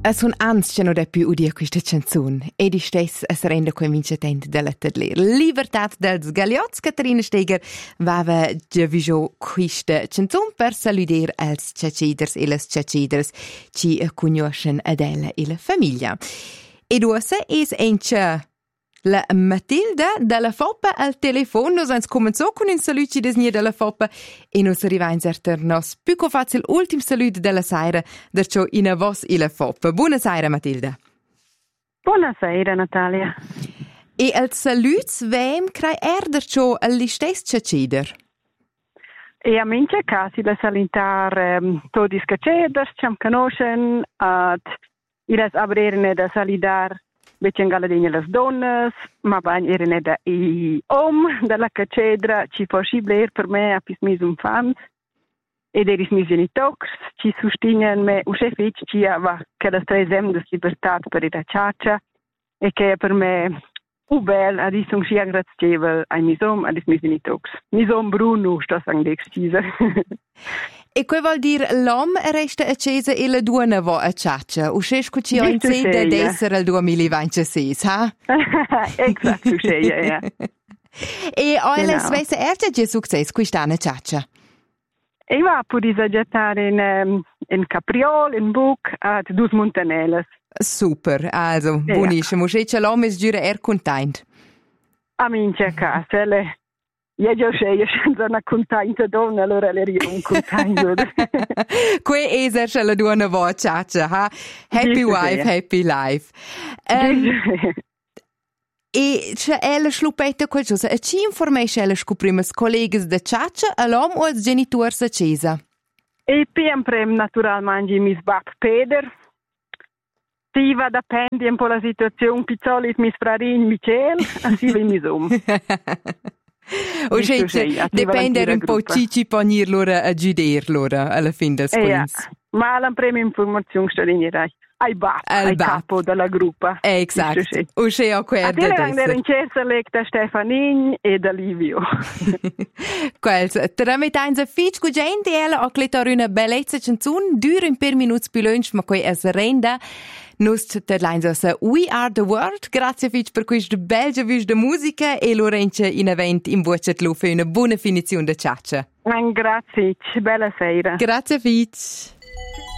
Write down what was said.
Sono anzi che non è più udia questa canzone e di stess es rende convincente della tedler. Libertà dels Galiots, Caterina Steger, vava già viso questa canzone per saludare als cacciders e les cacciders ci conoscono ad ella e la famiglia. Ed ora è encha la Matilda dalla Foppa al telefono. Noi abbiamo cominciato con un saluto della Foppa e noi arriviamo a nos più facile ultimo saluto della sera perciò in a vos e la Foppa. Buonasera Matilda. Buonasera Natalia. E al saluto vem crai derciò all'istess caccider? E a mince casi la salitar todis caccieders ci conoscono ad iras abrerne da salidar Becengala degna las donnas, ma bagn erene da i dalla caccedra ci possibile per me a pismis un fans ed eris mis genitors ci sustignan me usce fec ci va che la stresem de libertà per la ciaccia e che per me bel a disung sia grazievol ai misom a dis mis genitors. Misom Bruno sto sang d'excisa. E quel vuol dire l'uomo resta accesa e la donna va a ciaccia. Usce scucci in sede d'essere al 2026, ha? Esatto, ja. E alla svesse erge già successo quest'anno ciaccia? E va a disaggiare in Capriol, in Buc, ad Dus Montaneles. Super, also, buonissimo. Se ce l'uomo es gira contento. A mince casa, le... Io sono una contenta donna, allora le ero un contento. Qui è la donna va a ciaccia, ha? Happy wife, happy life. E c'è la slupetta qualcosa. E ci informesce la scoprima colleghi da ciaccia all'uomo o als genitori accesa? E sempre naturalmente mis bab Peter. Si va dipende un po' la situazione, pizzoli mis frarin Michel, così vi misum. O dipende un po' cici ponir loro a giudir loro alla fine del spins. Ma la prima informazione sta in ai bap, al capo della gruppa. Esatto. O se ho querda adesso. Adele in cessa da Stefanin e da Livio. Quels, trametanza fitch cu gente ella ho cletor una bellezza canzone, dura un per minuti più lunch, ma qui es renda. Nus terlines We Are The World. Grazie fitch per questo belgio vis de musica e Lorenzo in event in Bucet lo fa una buona finizione da ciaccia. Grazie, bella sera. Grazie fitch.